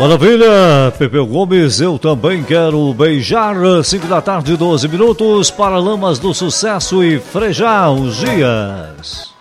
Maravilha, Pepeu Gomes, eu também quero beijar. 5 da tarde, 12 minutos, Paralamas do Sucesso e Frejá os Dias.